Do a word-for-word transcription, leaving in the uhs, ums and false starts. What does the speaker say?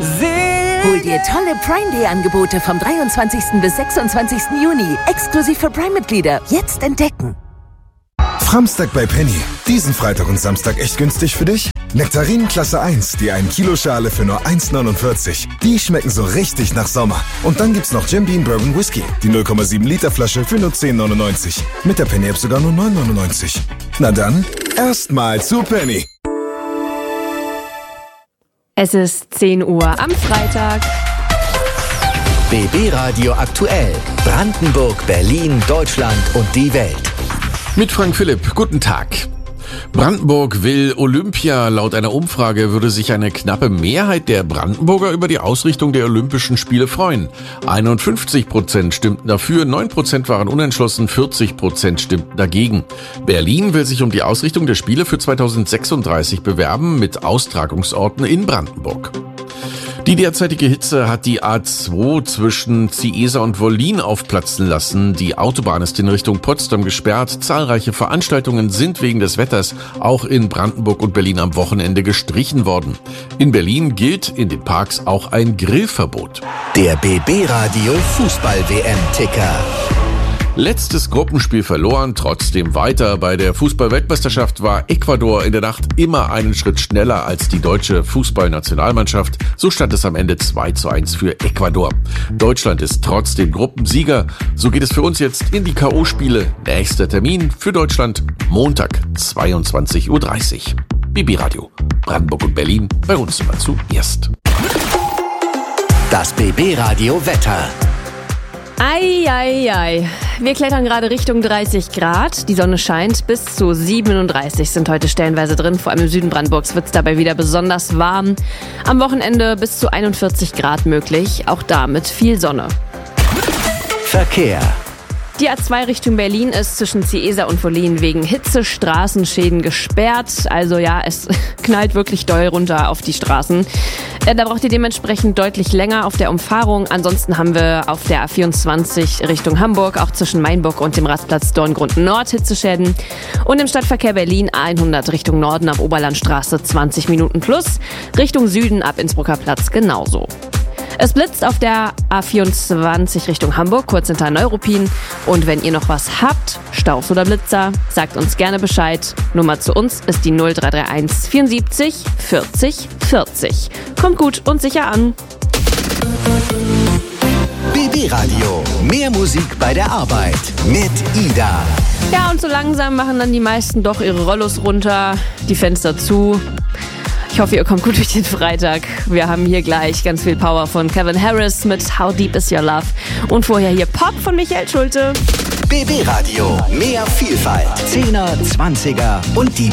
Hol dir tolle Prime Day Angebote vom dreiundzwanzigsten bis sechsundzwanzigsten Juni. Exklusiv für Prime-Mitglieder. Jetzt entdecken. Framstag bei Penny. Diesen Freitag und Samstag echt günstig für dich? Nektarinen Klasse eins, die ein Kilo Schale für nur eins neunundvierzig. Die schmecken so richtig nach Sommer. Und dann gibt's noch Jim Beam Bourbon Whisky, die null Komma sieben Liter Flasche für nur zehn neunundneunzig. Mit der Penny App sogar nur neun neunundneunzig. Na dann, erstmal zu Penny. Es ist zehn Uhr am Freitag. B B Radio aktuell. Brandenburg, Berlin, Deutschland und die Welt. Mit Frank Philipp, guten Tag. Brandenburg will Olympia. Laut einer Umfrage würde sich eine knappe Mehrheit der Brandenburger über die Ausrichtung der Olympischen Spiele freuen. einundfünfzig Prozent stimmten dafür, neun Prozent waren unentschlossen, vierzig Prozent stimmten dagegen. Berlin will sich um die Ausrichtung der Spiele für zweitausendsechsunddreißig bewerben mit Austragungsorten in Brandenburg. Die derzeitige Hitze hat die A zwei zwischen Ciesa und Wollin aufplatzen lassen. Die Autobahn ist in Richtung Potsdam gesperrt. Zahlreiche Veranstaltungen sind wegen des Wetters auch in Brandenburg und Berlin am Wochenende gestrichen worden. In Berlin gilt in den Parks auch ein Grillverbot. Der B B Radio Fußball-W M-Ticker. Letztes Gruppenspiel verloren, trotzdem weiter. Bei der Fußball-Weltmeisterschaft war Ecuador in der Nacht immer einen Schritt schneller als die deutsche Fußballnationalmannschaft. So stand es am Ende zwei zu eins für Ecuador. Deutschland ist trotzdem Gruppensieger. So geht es für uns jetzt in die K O-Spiele. Nächster Termin für Deutschland Montag, zweiundzwanzig Uhr dreißig. B B Radio, Brandenburg und Berlin, bei uns immer zuerst. Das B B Radio Wetter. Ei, ei, ei. Wir klettern gerade Richtung dreißig Grad. Die Sonne scheint. Bis zu siebenunddreißig sind heute stellenweise drin. Vor allem im Süden Brandenburgs wird es dabei wieder besonders warm. Am Wochenende bis zu einundvierzig Grad möglich. Auch da mit viel Sonne. Verkehr. Die A zwei Richtung Berlin ist zwischen Ciesa und Wollin wegen Hitze-Straßenschäden gesperrt. Also ja, es knallt wirklich doll runter auf die Straßen. Da braucht ihr dementsprechend deutlich länger auf der Umfahrung. Ansonsten haben wir auf der A vierundzwanzig Richtung Hamburg, auch zwischen Mainburg und dem Rastplatz Dorngrund Nord Hitzeschäden. Und im Stadtverkehr Berlin A hundert Richtung Norden ab Oberlandstraße zwanzig Minuten plus. Richtung Süden ab Innsbrucker Platz genauso. Es blitzt auf der A vierundzwanzig Richtung Hamburg, kurz hinter Neuruppin. Und wenn ihr noch was habt, Staus oder Blitzer, sagt uns gerne Bescheid. Nummer zu uns ist die null drei drei eins vierundsiebzig vierzig vierzig. Kommt gut und sicher an. B B Radio. Mehr Musik bei der Arbeit mit Ida. Ja, und so langsam machen dann die meisten doch ihre Rollos runter, die Fenster zu. Ich hoffe, ihr kommt gut durch den Freitag. Wir haben hier gleich ganz viel Power von Kevin Harris mit How Deep Is Your Love. Und vorher hier Pop von Michael Schulte. B B Radio. Mehr Vielfalt. Zehner, Zwanziger und die